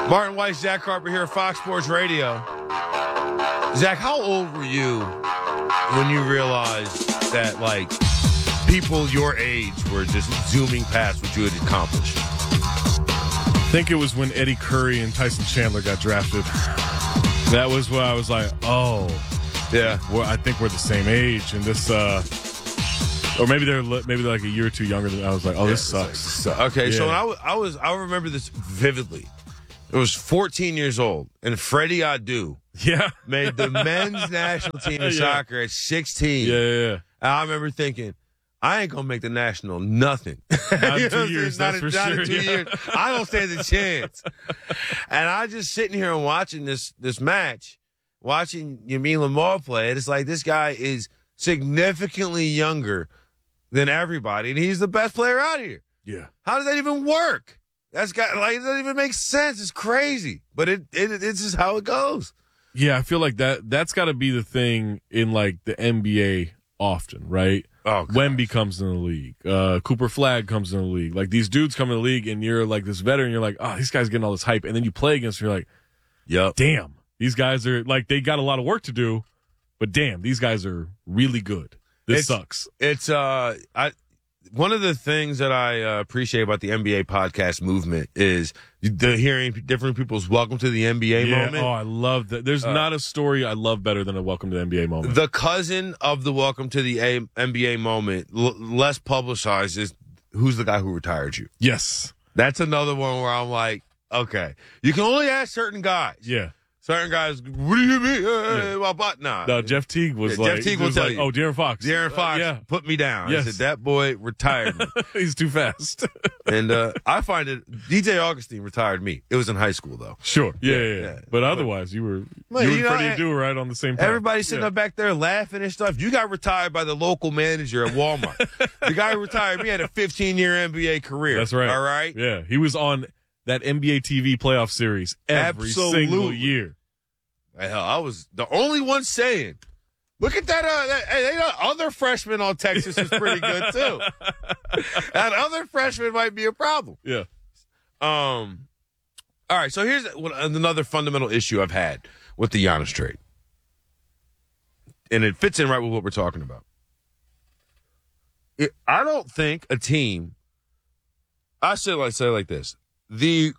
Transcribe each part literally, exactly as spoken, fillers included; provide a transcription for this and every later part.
Martin Weiss, Zach Harper here at Fox Sports Radio. Zach, how old were you when you realized that, like, people your age were just zooming past what you had accomplished? I think it was when Eddie Curry and Tyson Chandler got drafted. That was when I was like, oh, yeah, well, I think we're the same age. And this, uh, or maybe they're maybe they're like a year or two younger than I was like, oh, yeah, this sucks. Like, okay, yeah. so when I, w- I was, I remember this vividly. It was fourteen years old, and Freddie Adu yeah. made the men's national team of yeah. soccer at sixteen. Yeah, yeah, yeah. And I remember thinking, I ain't going to make the national nothing. Not in two years, not that's in, for not sure. in two Yeah. years. I don't stand a chance. And I just sitting here and watching this this match, watching Yameen Lamar play, and it's like this guy is significantly younger than everybody, and he's the best player out here. Yeah. How does that even work? That's got like it doesn't even make sense. It's crazy, but it, it it's just how it goes. Yeah, I feel like that that's got to be the thing in like the N B A often, right? Oh, gosh. Wemby comes in the league, uh, Cooper Flagg comes in the league. Like these dudes come in the league, and you're like this veteran. You're like, oh, these guys getting all this hype, and then you play against them. You're like, yep, damn, these guys are like they got a lot of work to do, but damn, these guys are really good. This it's, sucks. It's uh, I. One of the things that I uh, appreciate about the N B A podcast movement is the hearing different people's welcome to the N B A yeah, moment. Oh, I love that. There's uh, not a story I love better than a welcome to the N B A moment. The cousin of the welcome to the a- N B A moment, l- less publicized, is who's the guy who retired you. Yes. That's another one where I'm like, okay, you can only ask certain guys. Yeah. Certain guys, what do you mean? Uh, yeah. But nah. No, Jeff Teague was yeah, like, Jeff Teague will was tell like, you. oh, De'Aaron Fox. De'Aaron Fox uh, yeah. put me down. Yes. I said, that boy retired me. He's too fast. And uh, I find it, D J Augustine retired me. It was in high school, though. Sure. Yeah, yeah, yeah. yeah. But otherwise, you were, Well, you you and know, Freddie and- Adu right on the same time. Everybody sitting yeah. up back there laughing and stuff. You got retired by the local manager at Walmart. The guy who retired me had a fifteen-year N B A career. That's right. All right? Yeah. He was on that N B A T V playoff series every Absolutely. single year. Hell, I was the only one saying, look at that. Uh, that hey, that other freshman on Texas is pretty good, too. That other freshman might be a problem. Yeah. Um. All right, so here's another fundamental issue I've had with the Giannis trade. And it fits in right with what we're talking about. It, I don't think a team, I say like say it like this, the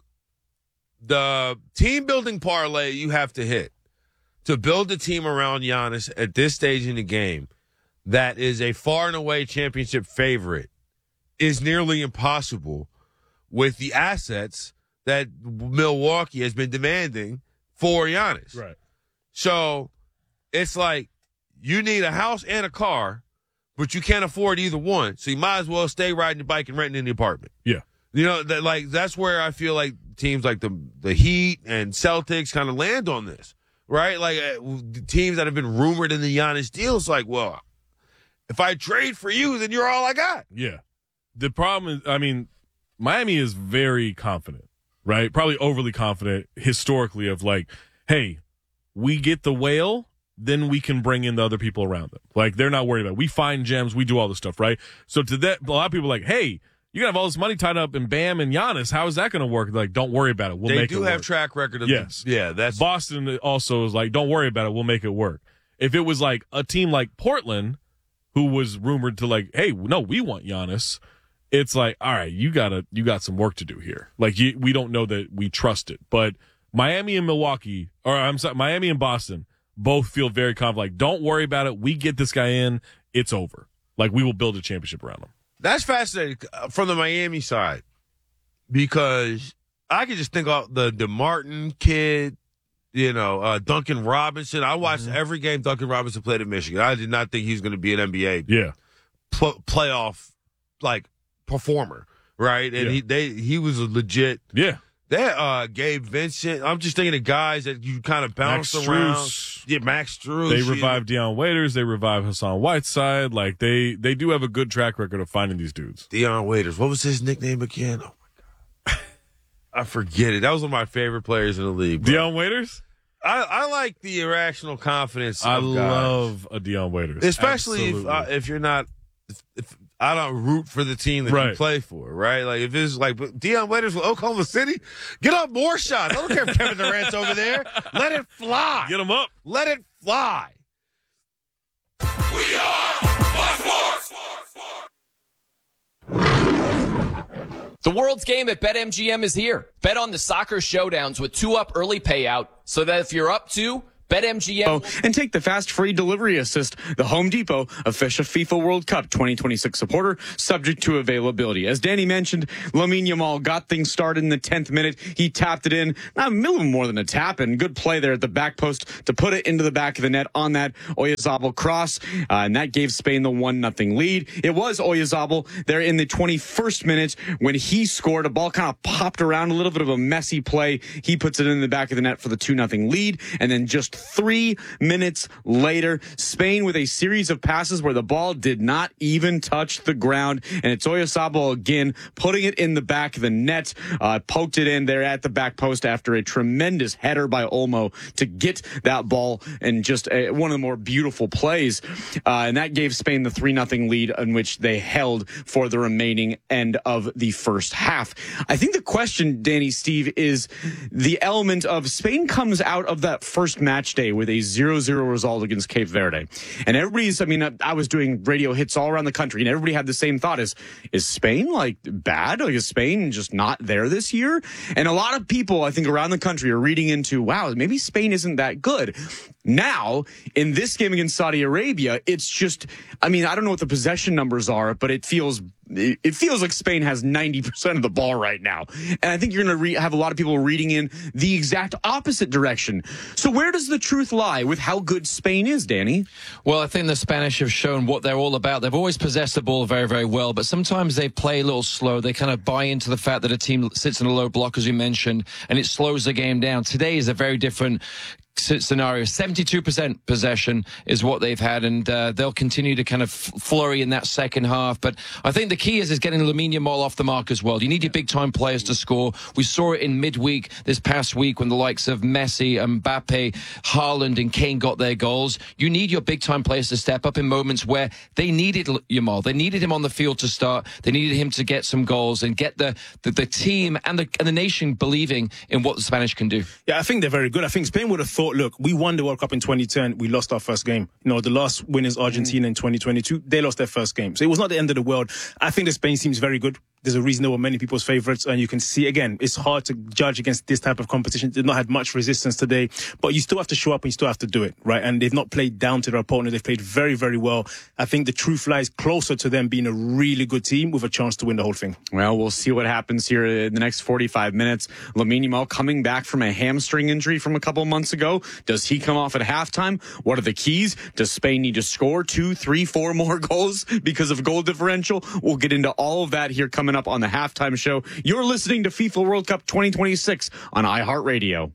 the team building parlay you have to hit to build a team around Giannis at this stage in the game that is a far and away championship favorite is nearly impossible with the assets that Milwaukee has been demanding for Giannis. Right. So it's like you need a house and a car, but you can't afford either one. So you might as well stay riding your bike and renting in the apartment. Yeah. You know, that like that's where I feel like teams like the the Heat and Celtics kind of land on this, right? Like uh, teams that have been rumored in the Giannis deal, it's like, well, if I trade for you, then you're all I got. Yeah. The problem is, I mean, Miami is very confident, right? Probably overly confident historically of like, hey, we get the whale, then we can bring in the other people around them. Like, they're not worried about it. We find gems, we do all this stuff, right? So to that, a lot of people are like, hey, you can have all this money tied up in Bam and Giannis. How is that going to work? Like, don't worry about it. We'll they make it do work. have track record of Yes. The, yeah, that's Boston also is like, don't worry about it. We'll make it work. If it was like a team like Portland, who was rumored to like, hey, no, we want Giannis. It's like, all right, you gotta, you got some work to do here. Like, you, we don't know that we trust it. But Miami and Milwaukee, or I'm sorry, Miami and Boston, both feel very confident. Like, don't worry about it. We get this guy in, it's over. Like, we will build a championship around him. That's fascinating from the Miami side because I could just think of the DeMartin kid, you know, uh, Duncan Robinson. I watched mm-hmm. every game Duncan Robinson played at Michigan. I did not think he was going to be an N B A yeah. pl- playoff like performer, right? And yeah. he they he was a legit. Yeah. That uh, Gabe Vincent. I'm just thinking of guys that you kind of bounce Max around. Strus. Yeah, Max Strus. They revived Deion Waiters. They revived Hassan Whiteside. Like, they, they do have a good track record of finding these dudes. Deion Waiters. What was his nickname again? Oh, my God. I forget it. That was one of my favorite players in the league. Bro. Deion Waiters? I, I like the irrational confidence I of guys. love a Deion Waiters. Especially if, uh, if you're not if, – if, I don't root for the team that Right. you play for, right? Like if it's like Deion Waiters with Oklahoma City, get up more shots. I don't care if Kevin Durant's over there. Let it fly. Get them up. Let it fly. We are Fox The world's game at BetMGM is here. Bet on the soccer showdowns with two up early payout so that if you're up two, BetMGM. And take the fast free delivery assist. The Home Depot, official FIFA World Cup twenty twenty-six supporter, subject to availability. As Danny mentioned, Lamine Yamal got things started in the tenth minute. He tapped it in, not a little more than a tap, and good play there at the back post to put it into the back of the net on that Oyarzabal cross, uh, and that gave Spain the one nothing lead. It was Oyarzabal there in the twenty-first minute when he scored. A ball kind of popped around, a little bit of a messy play. He puts it in the back of the net for the two nothing lead, and then just three minutes later, Spain with a series of passes where the ball did not even touch the ground, and it's Oyarzabal again putting it in the back of the net, uh, poked it in there at the back post after a tremendous header by Olmo to get that ball, and just a, one of the more beautiful plays, uh, and that gave Spain the three nothing lead in which they held for the remaining end of the first half. I think the question, Danny, Steve, is the element of Spain comes out of that first match day with a zero zero result against Cape Verde. And everybody's, I mean, I, I was doing radio hits all around the country, and everybody had the same thought: is, is Spain, like, bad? Like, is Spain just not there this year? And a lot of people, I think, around the country are reading into, wow, maybe Spain isn't that good. Now, in this game against Saudi Arabia, it's just, I mean, I don't know what the possession numbers are, but it feels it feels like Spain has ninety percent of the ball right now. And I think you're going to re- have a lot of people reading in the exact opposite direction. So where does the truth lie with how good Spain is, Danny? Well, I think the Spanish have shown what they're all about. They've always possessed the ball very, very well, but sometimes they play a little slow. They kind of buy into the fact that a team sits in a low block, as you mentioned, and it slows the game down. Today is a very different scenario. seventy-two percent possession is what they've had, and uh, they'll continue to kind of flurry in that second half. But I think the key is is getting Lamine Yamal off the mark as well. You need your big-time players to score. We saw it in midweek this past week when the likes of Messi, Mbappe, Haaland, and Kane got their goals. You need your big-time players to step up in moments where they needed Yamal. They needed him on the field to start. They needed him to get some goals and get the, the, the team and the, and the nation believing in what the Spanish can do. Yeah, I think they're very good. I think Spain would have thought, look, we won the World Cup in twenty ten. We lost our first game. You know, the last winners, Argentina, in twenty twenty-two, they lost their first game. So it was not the end of the world. I think the Spain team is very good. There's a reason they were many people's favourites. And you can see, again, it's hard to judge against this type of competition. They've not had much resistance today. But you still have to show up and you still have to do it, right? And they've not played down to their opponent. They've played very, very well. I think the truth lies closer to them being a really good team with a chance to win the whole thing. Well, we'll see what happens here in the next forty-five minutes. Lamine Yamal coming back from a hamstring injury from a couple months ago. Does he come off at halftime? What are the keys? Does Spain need to score two, three, four more goals because of goal differential? We'll get into all of that here coming up on the halftime show. You're listening to FIFA World Cup twenty twenty-six on iHeartRadio.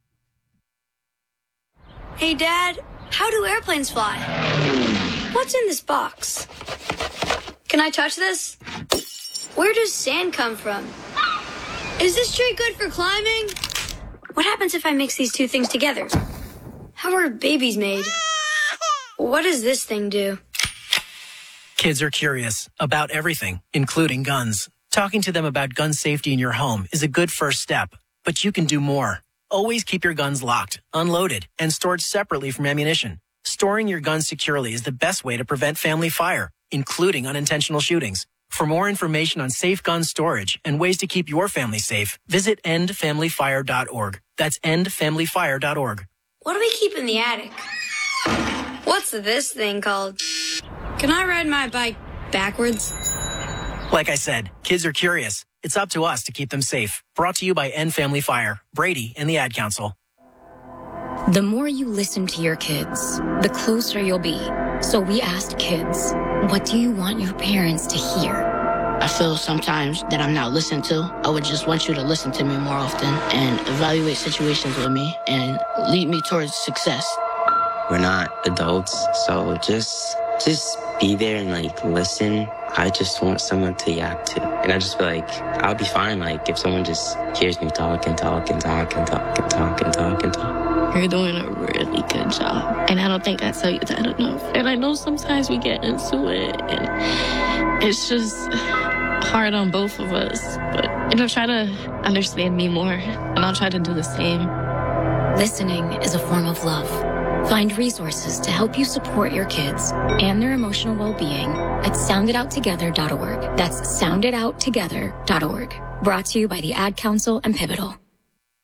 Hey, Dad, how do airplanes fly? What's in this box? Can I touch this? Where does sand come from? Is this tree good for climbing? What happens if I mix these two things together? How are babies made? What does this thing do? Kids are curious about everything, including guns. Talking to them about gun safety in your home is a good first step, but you can do more. Always keep your guns locked, unloaded, and stored separately from ammunition. Storing your guns securely is the best way to prevent family fire, including unintentional shootings. For more information on safe gun storage and ways to keep your family safe, visit end family fire dot org. That's end family fire dot org. What do we keep in the attic? What's this thing called? Can I ride my bike backwards? Like I said, kids are curious. It's up to us to keep them safe. Brought to you by End Family Fire, Brady, and the Ad Council. The more you listen to your kids, the closer you'll be. So we asked kids, what do you want your parents to hear? I feel sometimes that I'm not listened to. I would just want you to listen to me more often and evaluate situations with me and lead me towards success. We're not adults, so just just be there and like listen I just want someone to yap to. And I just feel like I'll be fine, like, if someone just hears me talk and talk and talk and talk and talk and talk and talk. You're doing a really good job. And I don't think I tell you that enough. And I know sometimes we get into it, and it's just hard on both of us. But, you know, try to understand me more, and I'll try to do the same. Listening is a form of love. Find resources to help you support your kids and their emotional well-being at sound it out together dot org. That's sound it out together dot org. Brought to you by the Ad Council and Pivotal.